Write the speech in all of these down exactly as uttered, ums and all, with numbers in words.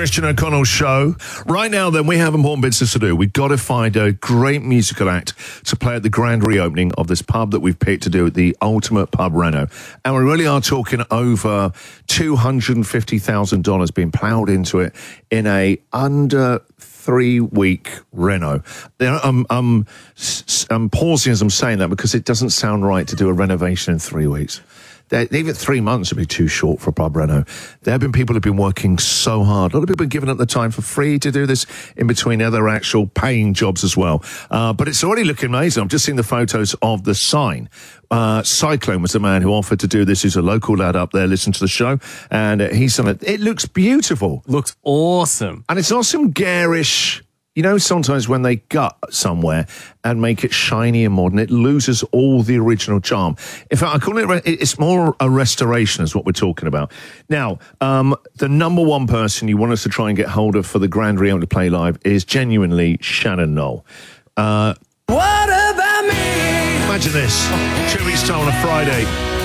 Christian O'Connell Show. Right now, then, we have important business to do. We've got to find a great musical act to play at the grand reopening of this pub that we've picked to do at the Ultimate Pub Reno. And we really are talking over two hundred fifty thousand dollars being ploughed into it in a under three-week reno. I'm, I'm, I'm pausing as I'm saying that because it doesn't sound right to do a renovation in three weeks. Even three months would be too short for a pub reno. There have been people who have been working so hard. A lot of people have given up the time for free to do this in between other actual paying jobs as well. Uh, but it's already looking amazing. I've just seen the photos of the sign. Uh, Cyclone was the man who offered to do this. He's a local lad up there. Listen to the show. And uh, he's done it. It looks beautiful. Looks awesome. And it's not some garish... You know, sometimes when they gut somewhere and make it shiny and modern, it loses all the original charm. In fact, I call it, it's more a restoration is what we're talking about. Now, um, the number one person you want us to try and get hold of for the Grand Reopening to play live is genuinely Shannon Noll. Uh, what about me? Imagine this, two weeks time on a Friday.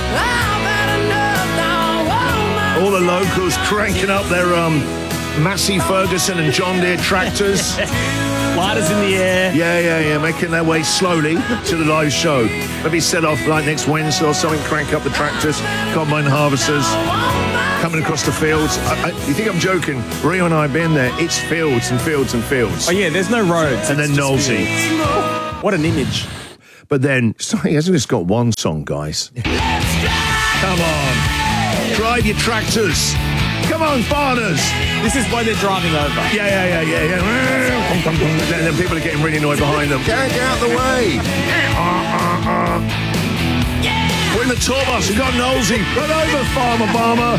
All the locals cranking up their... um. Massey Ferguson and John Deere tractors. Lighters in the air. Yeah, yeah, yeah, making their way slowly to the live show. Maybe set off like next Wednesday or something, crank up the tractors, combine harvesters, coming across the fields. I, I, you think I'm joking? Rio and I have been there. It's fields and fields and fields. Oh, yeah, there's no roads. And then Nosey. What an image. But then, he hasn't just got one song, guys. Come on. Drive your tractors. Come on, farmers. This is why they're driving over. Yeah, yeah, yeah, yeah, yeah. And then people are getting really annoyed behind them. Get, get out of the way. Uh, uh, uh. We're in the tour bus. We've got Nosey. Run over, Farmer Farmer.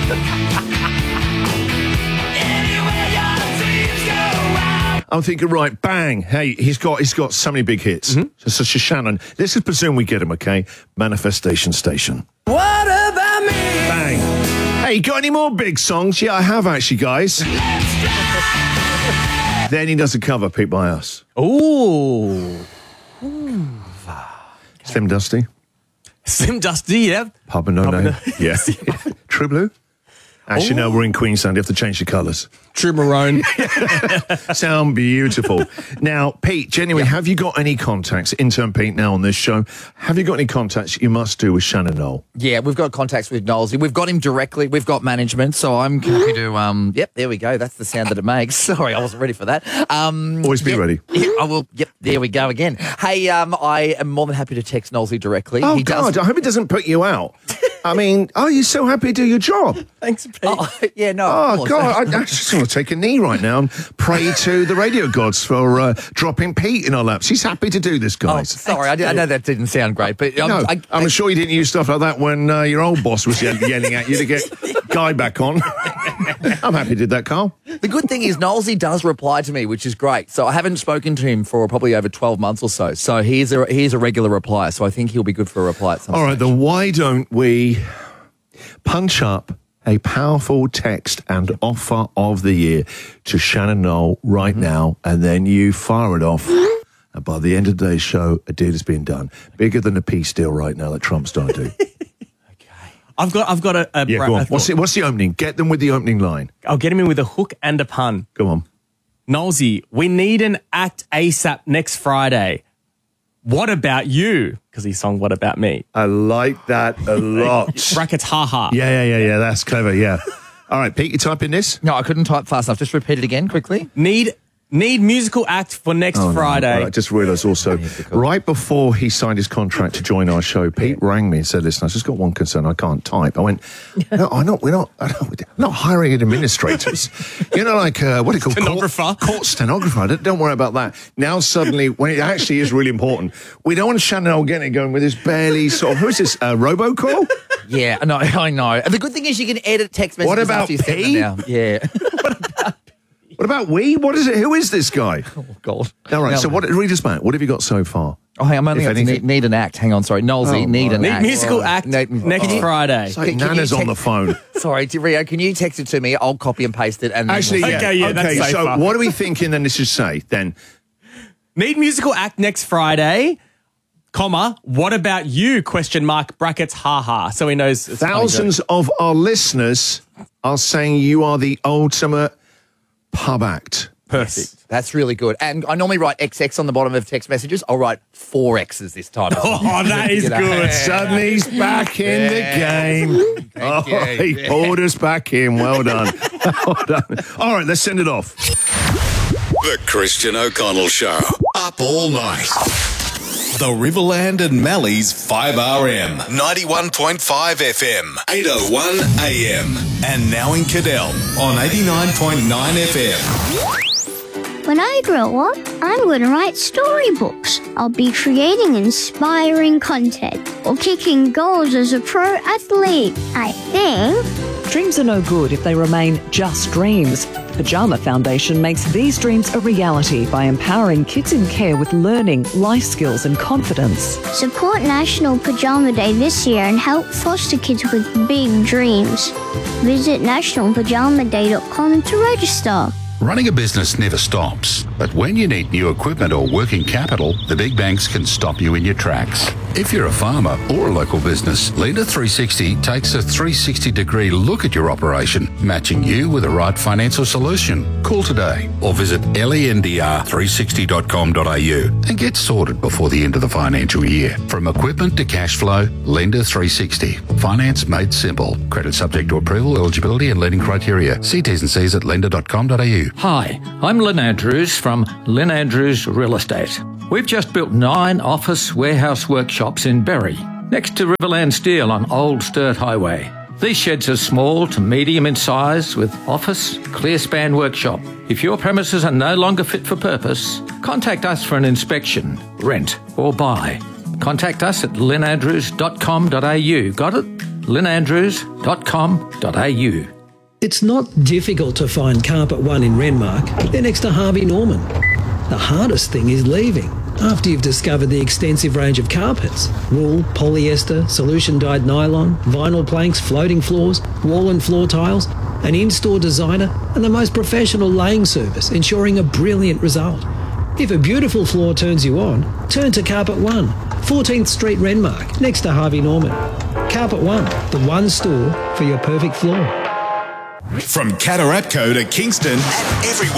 I'm thinking, right, bang. Hey, he's got he's got so many big hits. Mm-hmm. So, such as Shannon. Let's just presume we get him, okay? Manifestation Station. What about me? Bang. Hey, got any more big songs? Yeah, I have actually, guys. Then he does a cover picked by us. Ooh. Ooh. Slim Dusty. Slim Dusty, yeah. Papa No Name. Yeah. True Blue. Actually, Ooh. no, we're in Queensland. You have to change the colours. True Maroon. Sound beautiful. Now, Pete, genuinely, yep. Have you got any contacts, intern Pete, now on this show? Have you got any contacts you must do with Shannon Noll? Yeah, we've got contacts with Knowlesy. We've got him directly. We've got management, so I'm happy to, um, yep, there we go. That's the sound that it makes. Sorry, I wasn't ready for that. Um, Always be yep, ready. Yep, I will, yep, there we go again. Hey, um, I am more than happy to text Knowlesy directly. Oh, he God, does... I hope it doesn't put you out. I mean, oh, you're so happy to do your job. Thanks, Pete. Oh, yeah, no. Oh, God, I, I just want to take a knee right now and pray to the radio gods for uh, dropping Pete in our laps. He's happy to do this, guys. Oh, sorry, I, did, I know that didn't sound great, but... Um, no, I, I'm I, sure you didn't use stuff like that when uh, your old boss was yell- yelling at you to get Guy back on. I'm happy you did that, Carl. The good thing is Knowlesy does reply to me, which is great. So I haven't spoken to him for probably over twelve months or so. So he's a, he's a regular replier, so I think he'll be good for a reply at some All stage. right, then why don't we punch up a powerful text and offer of the year to Shannon Noll right mm-hmm. now, and then you fire it off. And by the end of today's show, a deal has been done. Bigger than a peace deal right now that Trump's trying to do. I've got, I've got a. a yeah, bra- go on. a What's the, what's the opening? Get them with the opening line. I'll get him in with a hook and a pun. Go on. Knowlesy, we need an act ASAP next Friday. What about you? Because he sung What About Me. I like that a lot. Brackets, ha-ha. Yeah, yeah, yeah, yeah. That's clever, yeah. All right, Pete, you type in this? No, I couldn't type fast enough. Just repeat it again quickly. Need... Need musical act for next oh, Friday. No. I just realised also, right before he signed his contract to join our show, Pete rang me and said, listen, I've just got one concern. I can't type. I went, no, I'm not, we're not, I don't, we're not hiring administrators. You know, like, uh, what do you call Stenographer. Court, court stenographer. Don't, don't worry about that. Now suddenly, when it actually is really important, we don't want Shannon Noll getting it going with his barely sort of, who's this, uh, robocall? Yeah, no, I know. And the good thing is you can edit text messages What about after you send them P? now. Yeah. What about What about we? What is it? Who is this guy? Oh, God. All right, No. so what, read us back. What have you got so far? Oh, hang on, I'm only If up to anything- need, need an act. Hang on, sorry. Knowlesy, Oh, need an Need act. musical act No, next oh. Friday. It's like Can- can you Nana's on text- the phone. Sorry, Rio, can you text it to me? I'll copy and paste it. And then Actually, we'll- yeah. Okay, yeah, that's okay, so safer. what are we thinking then this should say then? Need musical act next Friday, comma, what about you, question mark, brackets, ha-ha. So he knows it's Thousands of our listeners are saying you are the ultimate pub act. Perfect. That's really good. And I normally write X X on the bottom of text messages. I'll write four X's this time. Oh, that is You know? good. Suddenly he's back in the game. Oh, you. he pulled us back in. Well done. Well done. All right, let's send it off. The Christian O'Connell Show. Up all night. The Riverland and Mallee's five R M. ninety-one point five F M. eight oh one A M. And now in Cadell on eighty-nine point nine F M. When I grow up, I'm going to write storybooks. I'll be creating inspiring content or kicking goals as a pro athlete. I think. Dreams are no good if they remain just dreams. Pajama Foundation makes these dreams a reality by empowering kids in care with learning, life skills and confidence. Support National Pajama Day this year and help foster kids with big dreams. Visit national pajama day dot com to register. Running a business never stops, but when you need new equipment or working capital, the big banks can stop you in your tracks. If you're a farmer or a local business, Lender three sixty takes a three sixty degree look at your operation, matching you with the right financial solution. Call today or visit lendr three sixty dot com dot a u and get sorted before the end of the financial year. From equipment to cash flow, Lender three sixty. Finance made simple. Credit subject to approval, eligibility and lending criteria. See T's and C's at lender dot com dot a u. Hi, I'm Lynn Andrews from Lynn Andrews Real Estate. We've just built nine office warehouse workshops in Berry, next to Riverland Steel on Old Sturt Highway. These sheds are small to medium in size with office, clear span workshop. If your premises are no longer fit for purpose, contact us for an inspection, rent or buy. Contact us at lynn andrews dot com dot a u. Got it? lynn andrews dot com dot a u. It's not difficult to find Carpet One in Renmark. They're next to Harvey Norman. The hardest thing is leaving after you've discovered the extensive range of carpets. Wool, polyester, solution-dyed nylon, vinyl planks, floating floors, wall and floor tiles, an in-store designer and the most professional laying service, ensuring a brilliant result. If a beautiful floor turns you on, turn to Carpet One, fourteenth Street Renmark, next to Harvey Norman. Carpet One, the one store for your perfect floor. From Catarapco to Kingston and everywhere.